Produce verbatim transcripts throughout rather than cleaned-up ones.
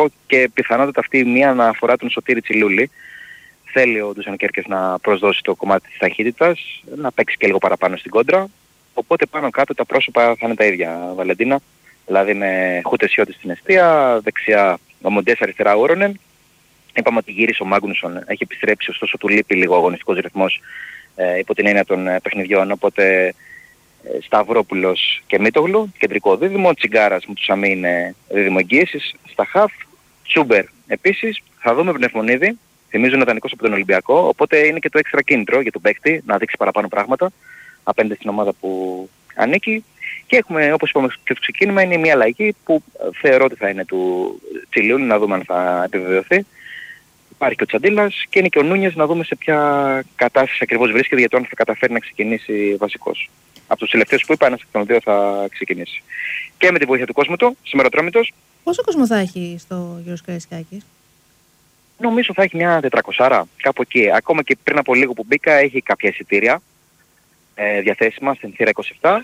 Ολυμπιακό και πιθανότατα αυτή μία να αφορά τον Σωτήρη Τσιλούλη. Θέλει ο Ντουζάν Κέρκες να προσδώσει το κομμάτι της ταχύτητας, να παίξει και λίγο παραπάνω στην κόντρα. Οπότε πάνω κάτω τα πρόσωπα θα είναι τα ίδια, Βαλεντίνα. Δηλαδή με Χουτεσιώτη στην εστία, δεξιά ο Μοντές, αριστερά ο Όρονεν. Είπαμε ότι γύρισε ο Μάγνουσον, έχει επιστρέψει, ωστόσο του λείπει λίγο ο αγωνιστικός ρυθμός ε, υπό την έννοια των ε, παιχνιδιών. Οπότε ε, Σταυρόπουλος και Μίτογλου, κεντρικό δίδυμο. Τσιγκάρας με τους Αμί είναι δίδυμο εγγύησης. Στα χαφ, Τσούμπερ επίσης. Θα δούμε Πνευμονίδη. Θυμίζω είναι δανεικός από τον Ολυμπιακό. Οπότε είναι και το έξτρα κίνητρο για τον παίκτη να δείξει παραπάνω πράγματα απέναντι στην ομάδα που ανήκει. Και έχουμε, όπως είπαμε και στο ξεκίνημα, είναι μια αλλαγή που θεωρώ ότι θα είναι του Τσιλιούλη, να δούμε αν θα επιβεβαιωθεί. Υπάρχει και ο Τσαντίλας και είναι και ο Νούνιες, να δούμε σε ποια κατάσταση ακριβώς βρίσκεται, για το αν θα καταφέρει να ξεκινήσει βασικός. Από τους τελευταίους που είπα, ένας εκ των δύο θα ξεκινήσει. Και με τη βοήθεια του κόσμου του, σήμερα Ατρόμητος. Πόσο κόσμο θα έχει στο Γιώργος Καραϊσκάκης? Νομίζω θα έχει μια τετρακόσια, κάπου εκεί. Ακόμα και πριν από λίγο που μπήκα, έχει κάποια εισιτήρια ε, διαθέσιμα στην θύρα είκοσι επτά.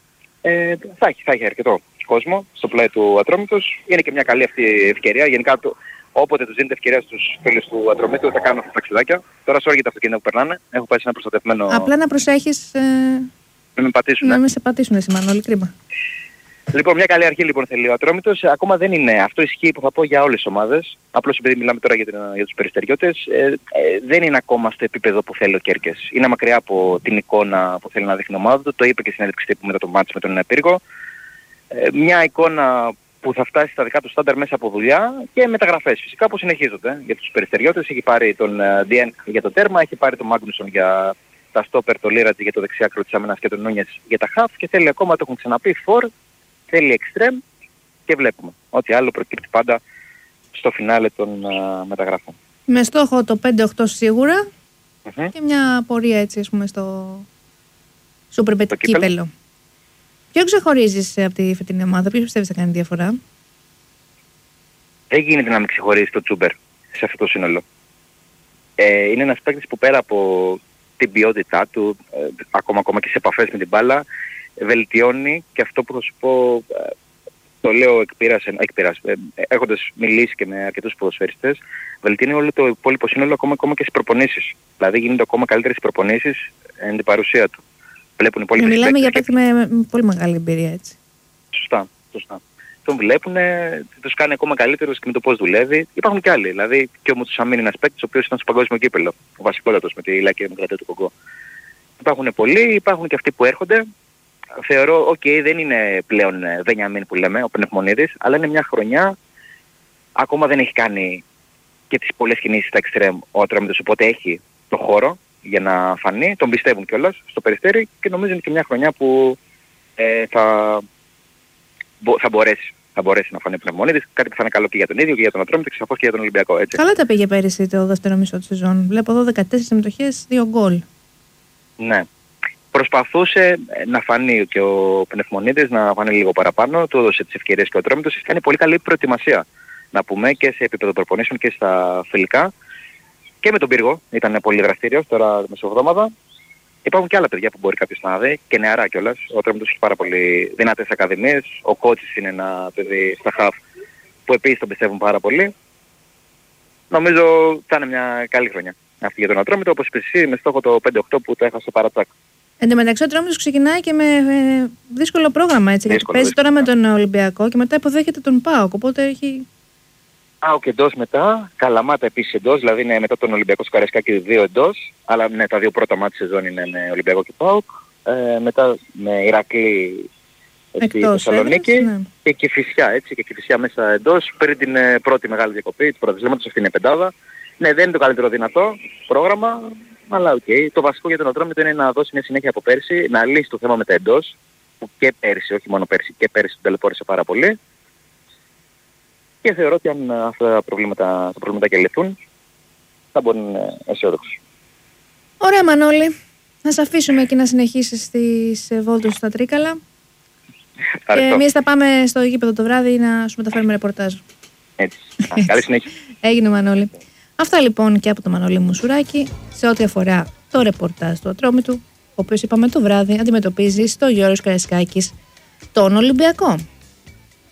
Ε, θα, έχει, θα έχει αρκετό κόσμο στο πλάι του Ατρόμητος. Είναι και μια καλή αυτή ευκαιρία. Γενικά το, όποτε τους δίνετε ευκαιρία στους φίλους του Ατρομήτου θα κάνουν αυτά τα ταξιδάκια. Τώρα σε όργια τα αυτοκίνητα που περνάνε. Έχω πάει σε ένα προστατευμένο... Απλά να προσέχεις... Ε... Να με πατήσουν. Να με σε πατήσουν εσύ Μανώλη, κρίμα. Λοιπόν, μια καλή αρχή λοιπόν θέλει ο Ατρόμητος. Ακόμα δεν είναι. Αυτό ισχύει που θα πω για όλες τις ομάδες. Απλώς επειδή μιλάμε τώρα για, την, για τους περιστεριώτες, ε, ε, δεν είναι ακόμα στο επίπεδο που θέλει ο Κέρκες. Είναι μακριά από την εικόνα που θέλει να δείχνει η ομάδα του. Το είπε και στην συνέντευξη τύπου μετά το μάτς με τον Πύργο. Ε, μια εικόνα που θα φτάσει στα δικά του στάνταρ μέσα από δουλειά και μεταγραφές φυσικά που συνεχίζονται. Για τους περιστεριώτες έχει πάρει τον Διέν για το τέρμα, έχει πάρει τον Μάγνουσον για τα στόπερ, το Λίρατζι για το δεξιάκρο της άμυνας και τον Νούνιες για τα χαφ και θέλει ακόμα, το έχουν ξαναπεί, φορ, θέλει εξτρέμ και βλέπουμε ότι άλλο προκύπτει πάντα στο φινάλε των uh, μεταγραφών. Με στόχο το πέντε οκτώ σίγουρα mm-hmm. και μια πορεία έτσι ας πούμε στο Σούπερ κύπελο. Ποιο ξεχωρίζεις από τη φετινή ομάδα, ποιος πιστεύεις θα κάνει διαφορά? Δεν γίνεται να μην ξεχωρίσει το Τσούμπερ σε αυτό το σύνολο. Ε, είναι ένας παίκτης που πέρα από την ποιότητά του, ε, ακόμα, ακόμα και σε επαφές με την μπάλα, βελτιώνει και αυτό που θα σου πω, ε, το λέω εκπείρας, ε, έχοντας μιλήσει και με αρκετούς ποδοσφαιριστές, βελτιώνει όλο το υπόλοιπο σύνολο ακόμα, ακόμα και στις προπονήσεις. Δηλαδή γίνεται ακόμα καλύτερες στις προπονήσεις εν την παρουσία του. Βλέπουν οι υπόλοιπες. Μιλάμε για παίκτη με, με πολύ μεγάλη εμπειρία, έτσι. Σωστά, σωστά. Τον βλέπουν, τους κάνει ακόμα καλύτερος και με το πώς δουλεύει. Υπάρχουν και άλλοι, δηλαδή και ο Μουτσουσαμίν είναι ένας παίκτης ο οποίος ήταν στο παγκόσμιο κύπελλο, ο βασικότατος με τη Λάκη Δημοκρατία του Κογκό. Υπάρχουν πολλοί, υπάρχουν και αυτοί που έρχονται. Θεωρώ, οκ, okay, δεν είναι πλέον Βενιαμίν που λέμε, ο Πνευμονίδης, αλλά είναι μια χρονιά, ακόμα δεν έχει κάνει και τις πολλές κινήσεις στα εξτρέμ ο Ατρόμητος, οπότε έχει το χώρο για να φανεί, τον πιστεύουν κιόλας στο Περιστέρι και νομίζω είναι και μια χρονιά που ε, θα, θα, μπορέσει, θα μπορέσει να φανεί ο Πνευμονίδης, κάτι που θα είναι καλό και για τον ίδιο και για τον Ατρόμητο και σαφώς και για τον Ολυμπιακό. Έτσι. Καλά τα πήγε πέρυσι το δεύτερο μισό της σεζόν. Βλέπω εδώ δεκατέσσερις συμμετοχές, δύο γκολ. Ναι. Προσπαθούσε να φανεί και ο Πνευμονίδης να φανεί λίγο παραπάνω, του έδωσε τις ευκαιρίες και ο Ατρόμητος, κάνει πολύ καλή προετοιμασία. Να πούμε και σε επίπεδο προπονήσεων και στα φιλικά. Και με τον Πύργο ήταν πολύ δραστήριος τώρα μεσοβδόμαδα. Υπάρχουν και άλλα παιδιά που μπορεί κάποιος να δει και νεαρά κιόλας. Ο Ατρόμητος έχει πάρα πολύ δυνατές ακαδημίες. Ο Κότσις είναι ένα παιδί στα χαφ που επίσης τον πιστεύουν πάρα πολύ. Νομίζω θα είναι μια καλή χρονιά αυτή για τον Ατρόμητο, όπως είπες εσύ, με στόχο το πέντε οκτώ που το έχασε παρατσάκ. Εν τω μεταξύ ο Ατρόμητος ξεκινάει και με ε, δύσκολο πρόγραμμα, έτσι, δύσκολο, γιατί παίζει τώρα με τον Ολυμπιακό και μετά υποδέχεται τον ΠΑΟΚ, οπότε έχει... ΠΑΟΚ εντός μετά, Καλαμάτα επίσης εντός, δηλαδή είναι μετά τον Ολυμπιακό στο Καραϊσκάκι δύο εντός, αλλά ναι, τα δύο πρώτα μάτια σεζόν είναι με Ολυμπιακό και ΠΑΟΚ, ε, μετά με Ηρακλή στη Θεσσαλονίκη ναι. και Κηφισιά, έτσι, και Κηφισιά μέσα εντός, πριν την ε, πρώτη μεγάλη διακοπή του πρωταθλήματος, αυτή είναι πεντάδα. Ναι, δεν είναι το καλύτερο δυνατό πρόγραμμα, αλλά οκ. Okay. Το βασικό για τον Ατρόμητο είναι να δώσει μια συνέχεια από πέρσι, να λύσει το θέμα με τα εντός, που και πέρσι, όχι μόνο πέρσι, και πέρσι τον ταλαιπώρησε πάρα πολύ. Και θεωρώ ότι αν αυτά τα προβλήματα, τα προβλήματα και λυθούν, θα μπορεί να είναι αισιόδοξος. Ωραία Μανώλη. Να σε αφήσουμε και να συνεχίσεις τις βόλτες στα Τρίκαλα. Και εμείς θα πάμε στο γήπεδο το βράδυ να σου μεταφέρουμε ρεπορτάζ. Έτσι. Καλή συνέχεια. Έγινε Μανώλη. Αυτά λοιπόν και από το Μανώλη Μουσουράκη σε ό,τι αφορά το ρεπορτάζ του Ατρόμητου, ο οποίος είπαμε το βράδυ αντιμετωπίζει στο Γιώργος Καραϊσκάκης τον Ολυμπιακό.